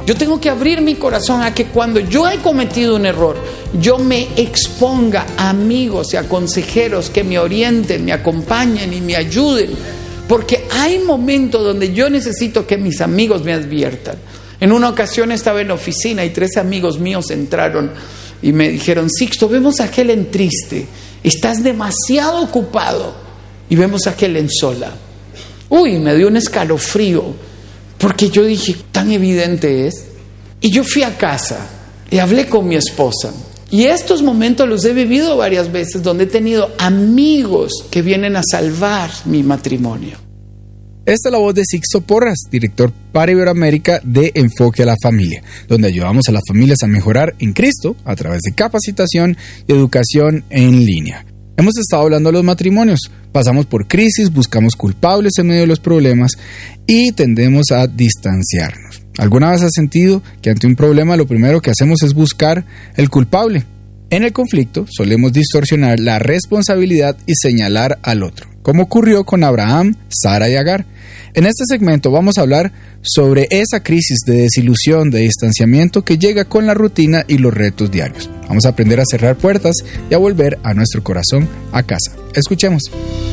Yo tengo que abrir mi corazón a que cuando yo he cometido un error, yo me exponga a amigos y a consejeros que me orienten, me acompañen y me ayuden. Porque hay momentos donde yo necesito que mis amigos me adviertan. En una ocasión estaba en la oficina y 3 amigos míos entraron y me dijeron: Sixto, vemos a Helen triste, estás demasiado ocupado. Y vemos a Helen sola. Uy, me dio un escalofrío. Porque yo dije, tan evidente es. Y yo fui a casa y hablé con mi esposa. Y estos momentos los he vivido varias veces, donde he tenido amigos que vienen a salvar mi matrimonio. Esta es la voz de Sixto Porras, director para Iberoamérica de Enfoque a la Familia, donde ayudamos a las familias a mejorar en Cristo a través de capacitación y educación en línea. Hemos estado hablando de los matrimonios, pasamos por crisis, buscamos culpables en medio de los problemas y tendemos a distanciarnos. ¿Alguna vez has sentido que ante un problema lo primero que hacemos es buscar el culpable? En el conflicto solemos distorsionar la responsabilidad y señalar al otro, como ocurrió con Abraham, Sara y Agar. En este segmento vamos a hablar sobre esa crisis de desilusión, de distanciamiento que llega con la rutina y los retos diarios. Vamos a aprender a cerrar puertas y a volver a nuestro corazón a casa. Escuchemos.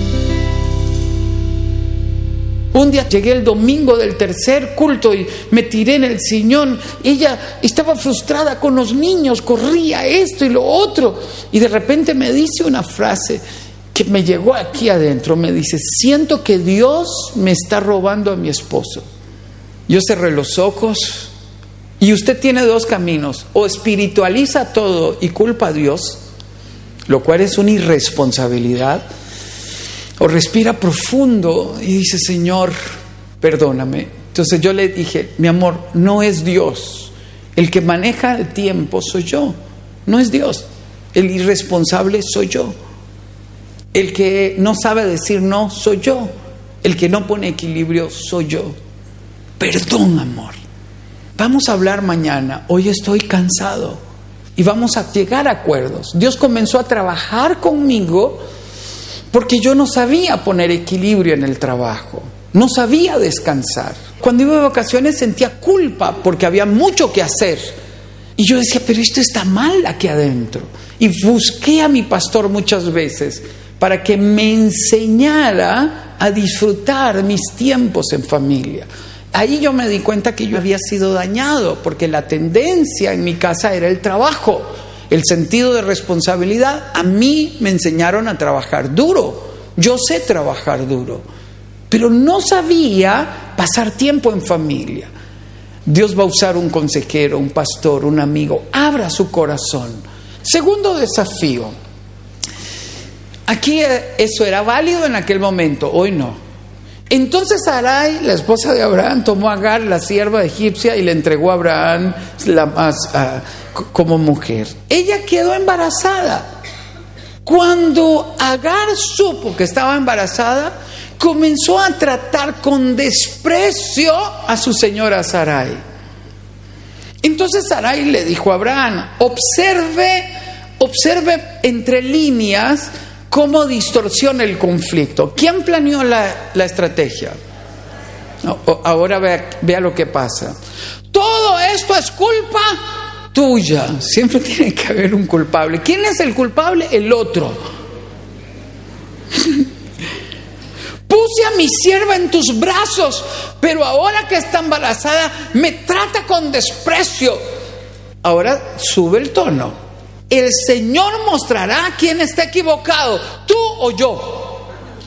Un día llegué el domingo del tercer culto y me tiré en el sillón. Ella estaba frustrada con los niños, corría esto y lo otro. Y de repente me dice una frase que me llegó aquí adentro. Me dice: siento que Dios me está robando a mi esposo. Yo cerré los ojos. Y usted tiene 2 caminos: o espiritualiza todo y culpa a Dios, lo cual es una irresponsabilidad, o respira profundo y dice: Señor, perdóname. Entonces yo le dije: mi amor, no es Dios. El que maneja el tiempo soy yo, no es Dios. El irresponsable soy yo. El que no sabe decir no soy yo. El que no pone equilibrio soy yo. Perdón, amor. Vamos a hablar mañana. Hoy estoy cansado y vamos a llegar a acuerdos. Dios comenzó a trabajar conmigo porque yo no sabía poner equilibrio en el trabajo. No sabía descansar. Cuando iba de vacaciones sentía culpa porque había mucho que hacer. Y yo decía: pero esto está mal aquí adentro. Y busqué a mi pastor muchas veces para que me enseñara a disfrutar mis tiempos en familia. Ahí yo me di cuenta que yo había sido dañado, porque la tendencia en mi casa era el trabajo, el sentido de responsabilidad. A mí me enseñaron a trabajar duro. Yo sé trabajar duro, pero no sabía pasar tiempo en familia. Dios va a usar un consejero, un pastor, un amigo. Abra su corazón. Segundo desafío. Aquí eso era válido en aquel momento, hoy no. Entonces Sarai, la esposa de Abraham, tomó a Agar, la sierva egipcia, y le entregó a Abraham como mujer. Ella quedó embarazada. Cuando Agar supo que estaba embarazada, comenzó a tratar con desprecio a su señora Sarai. Entonces Sarai le dijo a Abraham: observe entre líneas cómo distorsiona el conflicto. ¿Quién planeó la estrategia? Ahora vea lo que pasa. Todo esto es culpa tuya. Siempre tiene que haber un culpable. ¿Quién es el culpable? El otro. Puse a mi sierva en tus brazos, pero ahora que está embarazada me trata con desprecio. Ahora sube el tono. El Señor mostrará quién está equivocado, tú o yo.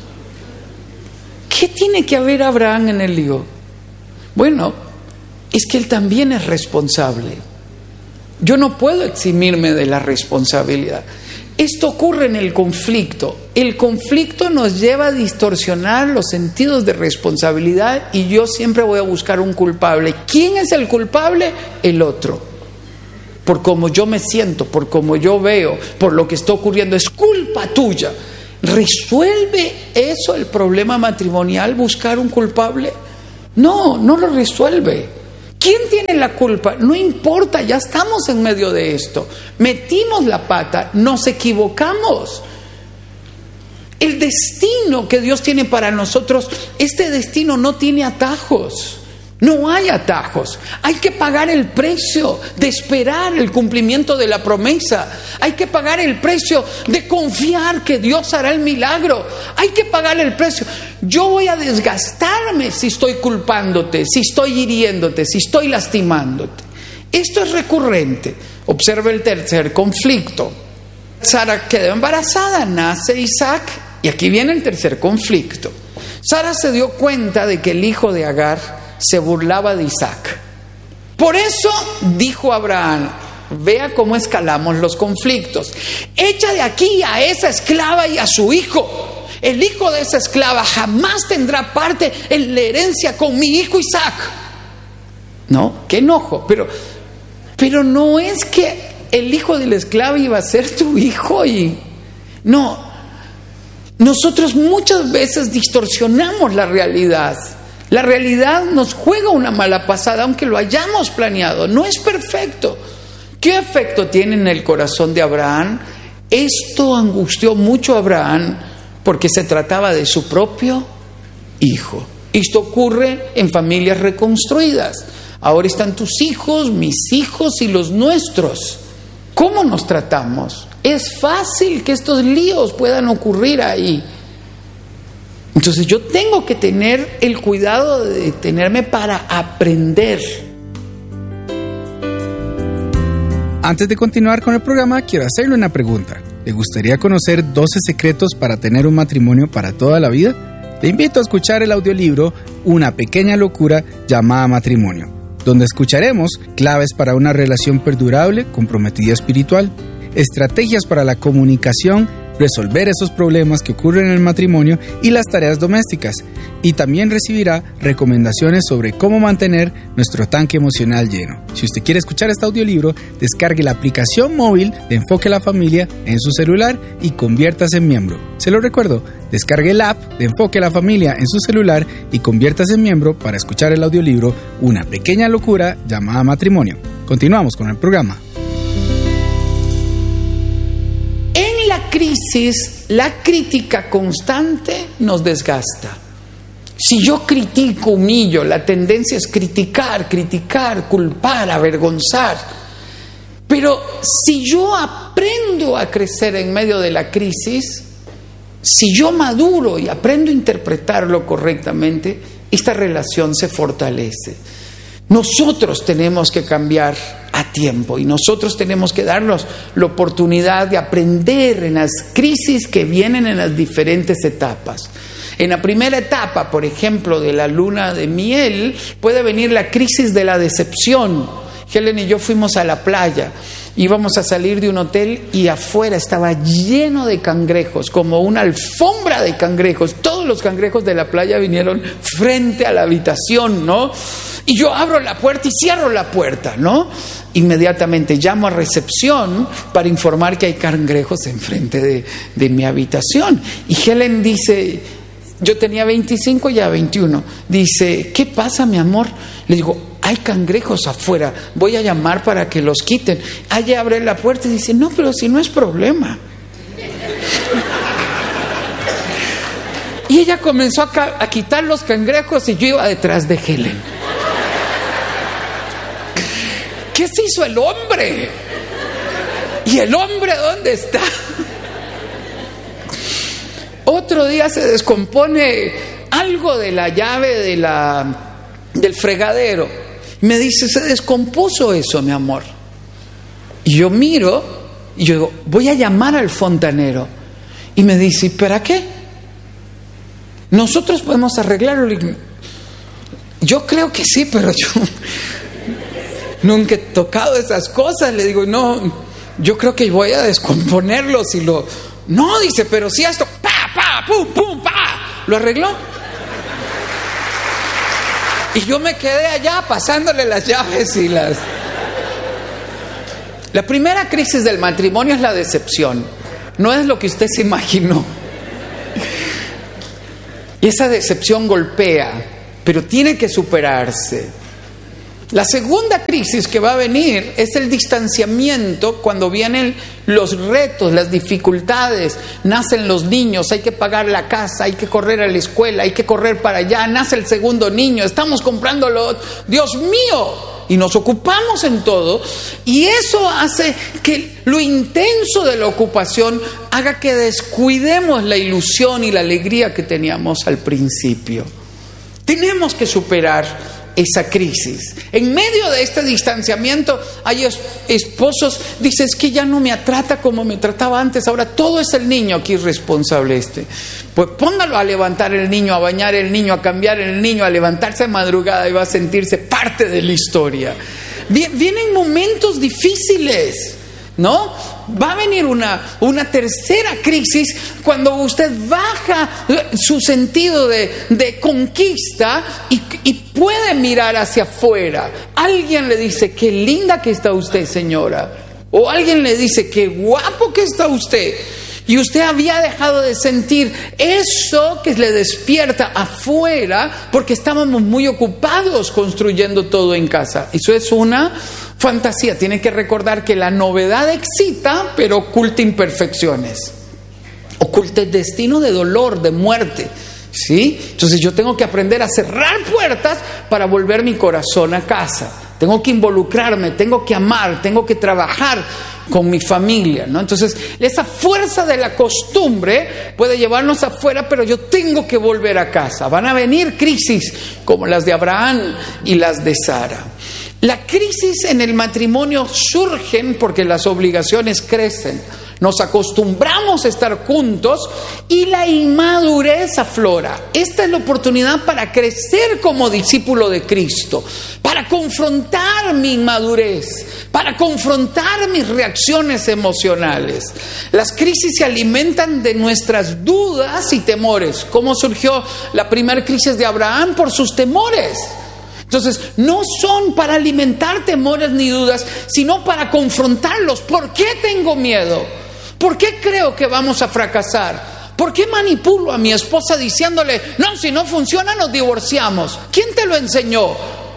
¿Qué tiene que haber Abraham en el lío? Bueno, es que él también es responsable. Yo no puedo eximirme de la responsabilidad. Esto ocurre en el conflicto. El conflicto nos lleva a distorsionar los sentidos de responsabilidad y yo siempre voy a buscar un culpable. ¿Quién es el culpable? El otro. Por cómo yo me siento, por cómo yo veo, por lo que está ocurriendo, es culpa tuya. ¿Resuelve eso el problema matrimonial, buscar un culpable? No, no lo resuelve. ¿Quién tiene la culpa? No importa, ya estamos en medio de esto. Metimos la pata, nos equivocamos. El destino que Dios tiene para nosotros, este destino no tiene atajos. No hay atajos. Hay que pagar el precio de esperar el cumplimiento de la promesa. Hay que pagar el precio de confiar que Dios hará el milagro. Hay que pagar el precio. Yo voy a desgastarme si estoy culpándote, si estoy hiriéndote, si estoy lastimándote. Esto es recurrente. Observa el tercer conflicto. Sara quedó embarazada, nace Isaac, y aquí viene el tercer conflicto. Sara se dio cuenta de que el hijo de Agar se burlaba de Isaac. Por eso dijo Abraham, vea cómo escalamos los conflictos. Echa de aquí a esa esclava y a su hijo. El hijo de esa esclava jamás tendrá parte en la herencia con mi hijo Isaac. No, qué enojo, pero no es que el hijo de la esclava iba a ser tu hijo y no. Nosotros muchas veces distorsionamos la realidad. La realidad nos juega una mala pasada, aunque lo hayamos planeado. No es perfecto. ¿Qué efecto tiene en el corazón de Abraham? Esto angustió mucho a Abraham porque se trataba de su propio hijo. Esto ocurre en familias reconstruidas. Ahora están tus hijos, mis hijos y los nuestros. ¿Cómo nos tratamos? Es fácil que estos líos puedan ocurrir ahí. Entonces yo tengo que tener el cuidado de detenerme para aprender. Antes de continuar con el programa, quiero hacerle una pregunta. ¿Le gustaría conocer 12 secretos para tener un matrimonio para toda la vida? Le invito a escuchar el audiolibro Una pequeña locura llamada matrimonio, donde escucharemos claves para una relación perdurable, comprometida y espiritual, estrategias para la comunicación, resolver esos problemas que ocurren en el matrimonio y las tareas domésticas. Y también recibirá recomendaciones sobre cómo mantener nuestro tanque emocional lleno. Si usted quiere escuchar este audiolibro, descargue la aplicación móvil de Enfoque a la Familia en su celular y conviértase en miembro. Se lo recuerdo, descargue el app de Enfoque a la Familia en su celular y conviértase en miembro para escuchar el audiolibro Una pequeña locura llamada matrimonio. Continuamos con el programa. En la crisis, la crítica constante nos desgasta. Si yo critico, humillo, la tendencia es criticar, culpar, avergonzar. Pero si yo aprendo a crecer en medio de la crisis, si yo maduro y aprendo a interpretarlo correctamente, esta relación se fortalece. Nosotros tenemos que cambiar a tiempo y nosotros tenemos que darnos la oportunidad de aprender en las crisis que vienen en las diferentes etapas. En la primera etapa, por ejemplo, de la luna de miel, puede venir la crisis de la decepción. Helen y yo fuimos a la playa, íbamos a salir de un hotel y afuera estaba lleno de cangrejos, como una alfombra de cangrejos. Todos los cangrejos de la playa vinieron frente a la habitación, ¿no? Y yo abro la puerta y cierro la puerta, ¿no? Inmediatamente llamo a recepción para informar que hay cangrejos enfrente de mi habitación. Y Helen dice, yo tenía 25 y ya 21, dice, ¿qué pasa, mi amor? Le digo, hay cangrejos afuera, voy a llamar para que los quiten. Ella abre la puerta y dice, no, pero si no es problema. Y ella comenzó a quitar los cangrejos y yo iba detrás de Helen. ¿Qué se hizo el hombre? ¿Y el hombre dónde está? Otro día se descompone algo de la llave del fregadero. Me dice, se descompuso eso, mi amor. Y yo miro y yo digo, voy a llamar al fontanero. Y me dice, ¿para qué? Nosotros podemos arreglarlo. Yo creo que sí, pero yo nunca he tocado esas cosas. Le digo, no, yo creo que voy a descomponerlo si lo... No, dice, pero si esto... ¡Pa, pum, pum, pa! ¿Lo arregló? Y yo me quedé allá pasándole las llaves y las... La primera crisis del matrimonio es la decepción. No es lo que usted se imaginó. Y esa decepción golpea, pero tiene que superarse. La segunda crisis que va a venir es el distanciamiento cuando vienen los retos, las dificultades, nacen los niños, hay que pagar la casa, hay que correr a la escuela, hay que correr para allá, nace el segundo niño, estamos comprándolo, Dios mío, y nos ocupamos en todo, y eso hace que lo intenso de la ocupación haga que descuidemos la ilusión y la alegría que teníamos al principio. Tenemos que superar esa crisis. En medio de este distanciamiento hay esposos, dicen, es que ya no me trata como me trataba antes, ahora todo es el niño aquí responsable Pues póngalo a levantar el niño, a bañar el niño, a cambiar el niño, a levantarse de madrugada y va a sentirse parte de la historia. Vienen momentos difíciles, ¿no? Va a venir una tercera crisis cuando usted baja su sentido de conquista y puede mirar hacia afuera. Alguien le dice, qué linda que está usted, señora. O alguien le dice, qué guapo que está usted. Y usted había dejado de sentir eso que le despierta afuera porque estábamos muy ocupados construyendo todo en casa. Eso es una fantasía. Tiene que recordar que la novedad excita, pero oculta imperfecciones. Oculta el destino de dolor, de muerte. ¿Sí? Entonces yo tengo que aprender a cerrar puertas para volver mi corazón a casa. Tengo que involucrarme, tengo que amar, tengo que trabajar con mi familia, ¿no? Entonces, esa fuerza de la costumbre puede llevarnos afuera, pero yo tengo que volver a casa. Van a venir crisis como las de Abraham y las de Sara. La crisis en el matrimonio surgen porque las obligaciones crecen. Nos acostumbramos a estar juntos y la inmadurez aflora. Esta es la oportunidad para crecer como discípulo de Cristo, para confrontar mi inmadurez, para confrontar mis reacciones emocionales. Las crisis se alimentan de nuestras dudas y temores. ¿Cómo surgió la primera crisis de Abraham? Por sus temores. Entonces, no son para alimentar temores ni dudas, sino para confrontarlos. ¿Por qué tengo miedo? ¿Por qué creo que vamos a fracasar? ¿Por qué manipulo a mi esposa diciéndole, no, si no funciona nos divorciamos? ¿Quién te lo enseñó?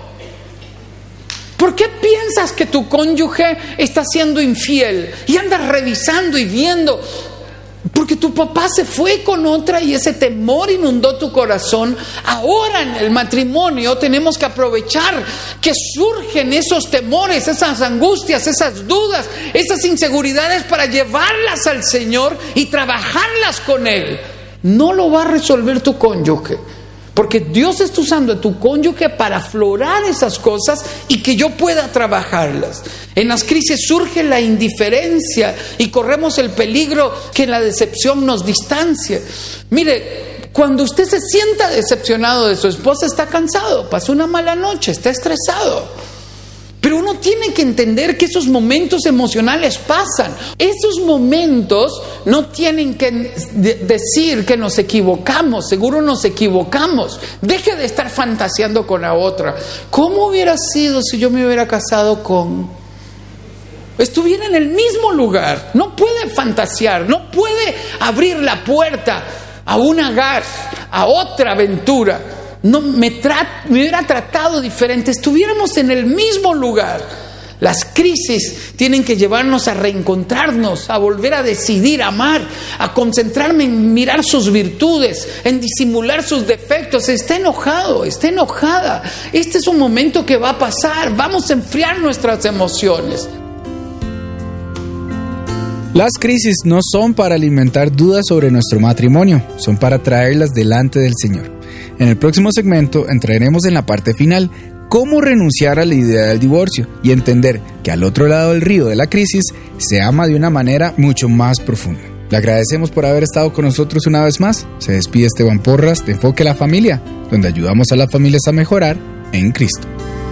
¿Por qué piensas que tu cónyuge está siendo infiel? Y andas revisando y viendo. Porque tu papá se fue con otra y ese temor inundó tu corazón. Ahora en el matrimonio tenemos que aprovechar que surgen esos temores, esas angustias, esas dudas, esas inseguridades para llevarlas al Señor y trabajarlas con Él. No lo va a resolver tu cónyuge, porque Dios está usando a tu cónyuge para aflorar esas cosas y que yo pueda trabajarlas. En las crisis surge la indiferencia y corremos el peligro que la decepción nos distancie. Mire, cuando usted se sienta decepcionado de su esposa, está cansado, pasó una mala noche, está estresado. Pero uno tiene que entender que esos momentos emocionales pasan. Esos momentos no tienen que decir que nos equivocamos. Seguro nos equivocamos. Deje de estar fantaseando con la otra. ¿Cómo hubiera sido si yo me hubiera casado con...? Estuviera en el mismo lugar. No puede fantasear. No puede abrir la puerta a un agar, a otra aventura. No me hubiera tratado diferente, estuviéramos en el mismo lugar. Las crisis tienen que llevarnos a reencontrarnos, a volver a decidir amar, a concentrarme en mirar sus virtudes, en disimular sus defectos. Está enojado, está enojada. Este es un momento que va a pasar. Vamos a enfriar nuestras emociones. Las crisis no son para alimentar dudas sobre nuestro matrimonio, son para traerlas delante del Señor. En el próximo segmento entraremos en la parte final, cómo renunciar a la idea del divorcio y entender que al otro lado del río de la crisis se ama de una manera mucho más profunda. Le agradecemos por haber estado con nosotros una vez más. Se despide Esteban Porras de Enfoque a la Familia, donde ayudamos a las familias a mejorar en Cristo.